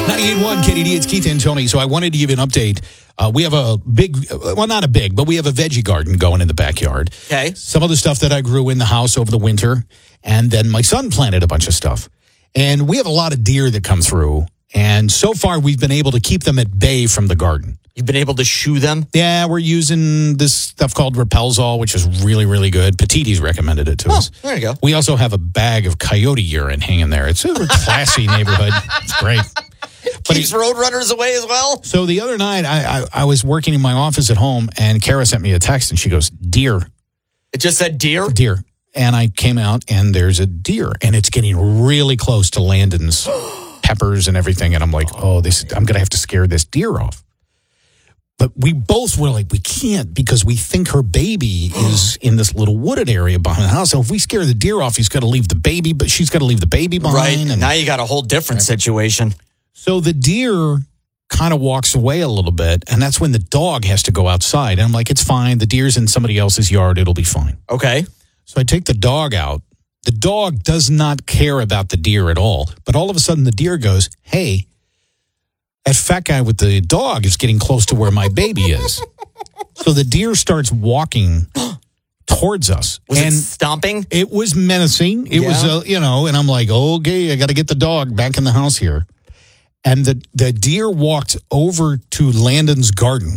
98.1 KDD, it's Keith and Tony. So I wanted to give you an update. We have a big, well, not a big, but we have a veggie garden going in the backyard. Okay. Some of the stuff that I grew in the house over the winter, and then my son planted a bunch of stuff. And we have a lot of deer that come through, and so far we've been able to keep them at bay from the garden. You've been able to shoo them? Yeah, we're using this stuff called Repelzol, which is really, really good. Petiti's recommended it to us. There you go. We also have a bag of coyote urine hanging there. It's a classy neighborhood. It's great. Keeps roadrunners away as well? So the other night, I was working in my office at home, and Kara sent me a text, and she goes, deer. It just said deer? Deer. And I came out, and there's a deer, and it's getting really close to Landon's peppers and everything. And I'm like, I'm going to have to scare this deer off. But we both were like, we can't, because we think her baby is in this little wooded area behind the house. So if we scare the deer off, he's got to leave the baby, but she's got to leave the baby behind. Right. And now you got a whole different situation. So the deer kind of walks away a little bit, and that's when the dog has to go outside. And I'm like, it's fine. The deer's in somebody else's yard. It'll be fine. Okay. So I take the dog out. The dog does not care about the deer at all. But all of a sudden, the deer goes, hey, that fat guy with the dog is getting close to where my baby is. So the deer starts walking towards us. Was it stomping? It was menacing. It was, and I'm like, okay, I got to get the dog back in the house here. And the deer walked over to Landon's garden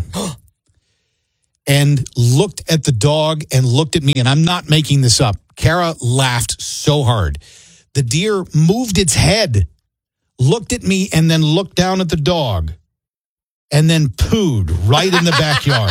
and looked at the dog and looked at me. And I'm not making this up. Kara laughed so hard. The deer moved its head, looked at me, and then looked down at the dog, and then pooed right in the backyard.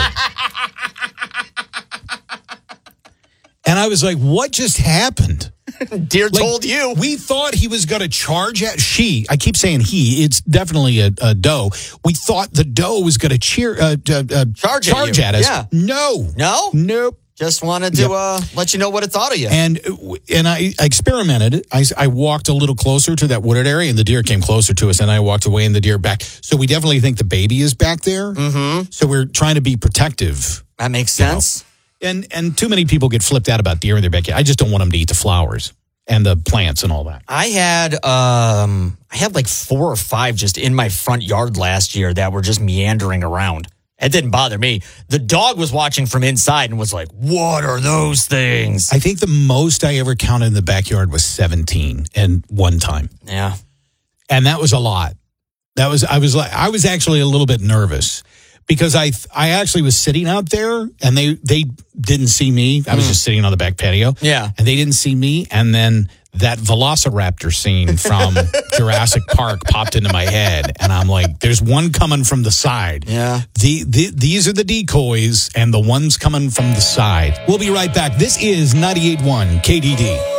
And I was like, what just happened? Deer told you. We thought he was going to charge at I keep saying he. It's definitely a doe. We thought the doe was going to charge at us. Yeah. No. No? Nope. Just wanted to let you know what it thought of you. And I experimented. I walked a little closer to that wooded area, and the deer came closer to us, and I walked away, and the deer back. So we definitely think the baby is back there. Mm-hmm. So we're trying to be protective. That makes sense. And too many people get flipped out about deer in their backyard. I just don't want them to eat the flowers and the plants and all that. I had like 4 or 5 just in my front yard last year that were just meandering around. It didn't bother me. The dog was watching from inside and was like, what are those things? I think the most I ever counted in the backyard was 17 and one time. Yeah. And that was a lot. I was actually a little bit nervous because I actually was sitting out there and they didn't see me. I was just sitting on the back patio. Yeah. And they didn't see me. And then that Velociraptor scene from Jurassic Park popped into my head. And I'm like, there's one coming from the side. Yeah. These are the decoys and the ones coming from the side. We'll be right back. This is 98.1 KDD.